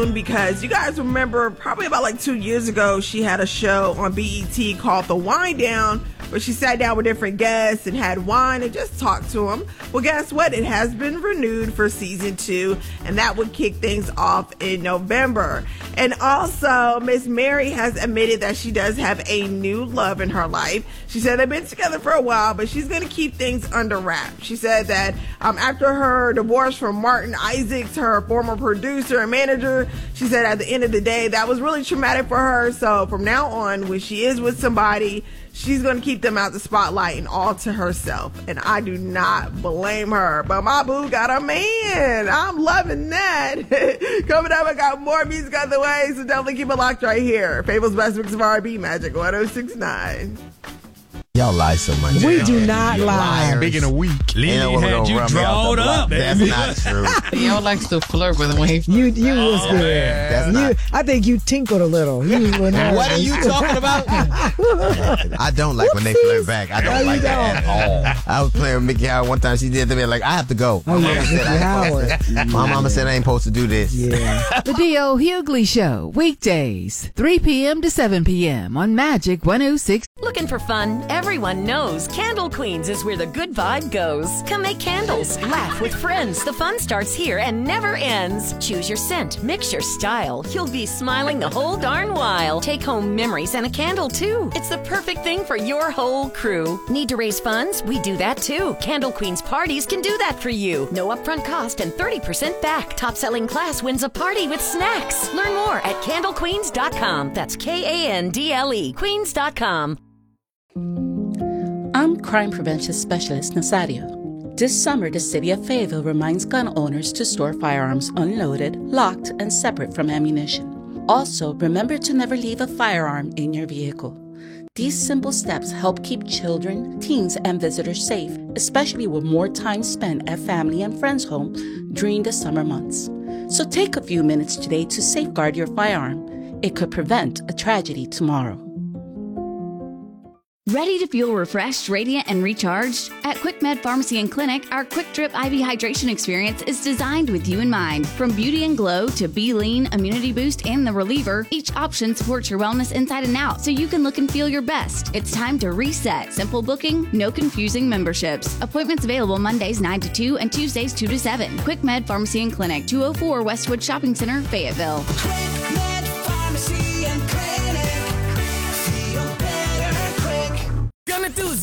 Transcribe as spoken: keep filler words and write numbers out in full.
tuned because you guys remember probably about like two years ago, she had a show on B E T called The Wine Down, where she sat down with different guests and had wine and just talked to them. Well, guess what? It has been renewed for season two, and that would kick things off in November. And also, Miss Mary has admitted that she does have a new love in her life. She said they've been together for a while, but she's going to keep things under wraps. She said that um, after her divorce from Martin Isaacs, her former producer and manager, she said at the end of the day, that was really traumatic for her. So from now on, when she is with somebody, she's going to keep them out the spotlight and all to herself. And I do not blame her. But my boo got a man. I'm loving that. Coming up, I got more music on the way, so definitely keep it locked right here. Fable's Best Mix of R and B, Magic one oh six point nine. Y'all lie so much. We y'all, do not lie. Speaking of weak, Lily had you drawed up. That's not true. Y'all likes to flirt with wave. You, you oh, was good. That's you, not. I think you tinkled a little. You were nervous. What are you talking about? I don't like when they flirt back. I don't No, like you that don't. at all. I was playing with Mickey Howard one time. She did to me like, I have to go. Oh, My yeah, mama said, Mickey I ain't Howard. supposed to- My mama said I ain't supposed to do this. Yeah. The D O Hughley Show, weekdays, three p.m. to seven p.m. on Magic one oh six. Looking for fun? Everyone knows Candle Queens is where the good vibe goes. Come make candles, laugh with friends. The fun starts here and never ends. Choose your scent, mix your style. You'll be smiling the whole darn while. Take home memories and a candle too. It's the perfect thing for your whole crew. Need to raise funds? We do that too. Candle Queens parties can do that for you. No upfront cost and thirty percent back. Top selling class wins a party with snacks. Learn more at candle queens dot com. That's K A N D L E, queens dot com. I'm Crime Prevention Specialist Nazario. This summer, the City of Fayetteville reminds gun owners to store firearms unloaded, locked, and separate from ammunition. Also, remember to never leave a firearm in your vehicle. These simple steps help keep children, teens, and visitors safe, especially with more time spent at family and friends' home during the summer months. So take a few minutes today to safeguard your firearm. It could prevent a tragedy tomorrow. Ready to feel refreshed, radiant, and recharged? At QuickMed Pharmacy and Clinic, our Quick Drip I V hydration experience is designed with you in mind. From Beauty and Glow to Be Lean, Immunity Boost, and the Reliever, each option supports your wellness inside and out so you can look and feel your best. It's time to reset. Simple booking, no confusing memberships. Appointments available Mondays nine to two and Tuesdays two to seven. QuickMed Pharmacy and Clinic, two oh four Westwood Shopping Center, Fayetteville. QuickMed Pharmacy and Clinic. Feel better quick. Gonna do